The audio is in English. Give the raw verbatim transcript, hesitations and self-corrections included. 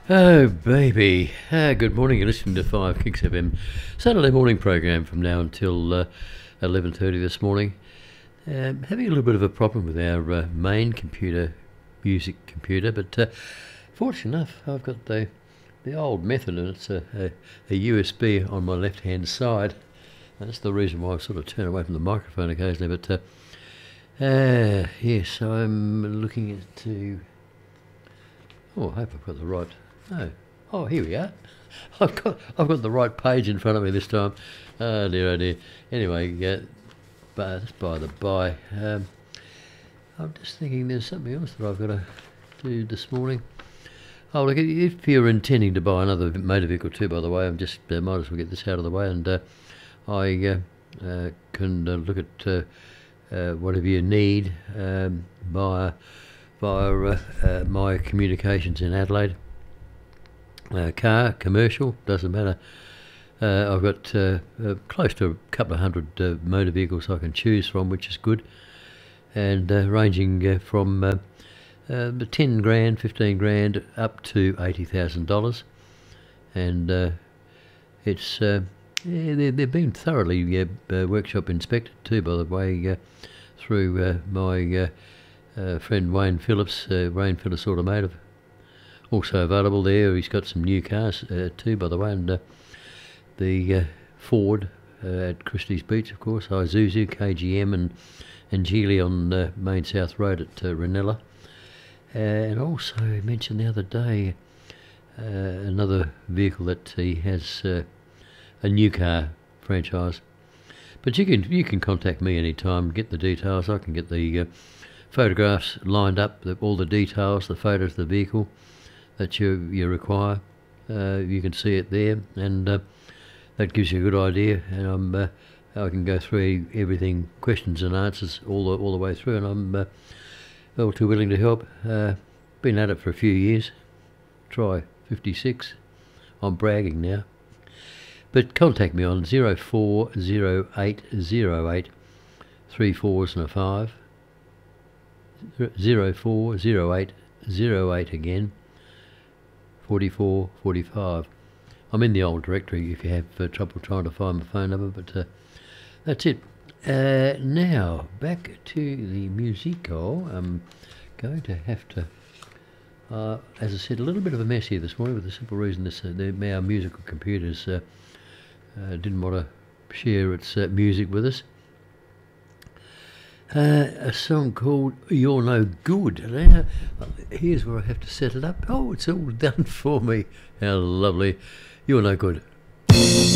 Oh, baby. Ah, good morning. You're listening to five Kicks F M Saturday morning program from now until uh, eleven thirty this morning. Um, having a little bit of a problem with our uh, main computer, music computer, but uh, fortunate enough, I've got the the old method, and it's a, a, a U S B on my left-hand side. That's the reason why I sort of turn away from the microphone occasionally. But uh, uh, yes, I'm looking at to. Oh, I hope I've got the right. Oh, oh, here we are. I've got I've got the right page in front of me this time. Oh dear, oh dear. Anyway, uh, but that's by the by. Um, I'm just thinking there's something else that I've got to do this morning. Oh, look, if you're intending to buy another motor vehicle too, by the way, I'm just uh, might as well get this out of the way, and uh, I uh, uh, can uh, look at uh, uh, whatever you need um, via via uh, uh, my communications in Adelaide. Uh, car, commercial, doesn't matter. Uh, I've got uh, uh, close to a couple of hundred uh, motor vehicles I can choose from, which is good, and uh, ranging uh, from uh, uh, ten grand, fifteen grand, up to eighty thousand dollars, and uh, it's uh, yeah, they're, they've been thoroughly uh, uh, workshop inspected too, by the way, uh, through uh, my uh, uh, friend Wayne Phillips, uh, Wayne Phillips Automotive. Also available there. He's got some new cars uh, too, by the way, and uh, the uh, Ford uh, at Christie's Beach, of course, Isuzu, K G M, and and Geely on uh, Main South Road at uh, Ranella. Uh, and also mentioned the other day uh, another vehicle that he has uh, a new car franchise. But you can you can contact me anytime, get the details. I can get the uh, photographs lined up, the, all the details, the photos of the vehicle that you you require. Uh, you can see it there, and uh, that gives you a good idea. And I'm uh, I can go through everything, questions and answers all the all the way through, and I'm uh, all too willing to help. Uh, been at it for a few years. Try fifty-six. I'm bragging now. But contact me on zero four zero eight zero eight three fours and a five. Zero four zero eight zero eight again. forty-four forty-five. I'm in the old directory if you have uh, trouble trying to find my phone number, but uh, that's it. Uh, now, back to the musico. I'm going to have to, uh, as I said, a little bit of a mess here this morning, with the simple reason this, uh, the, our musical computers uh, uh, didn't want to share its uh, music with us. Uh, a song called You're No Good. Now, here's where I have to set it up. Oh, it's all done for me. How lovely. You're No Good.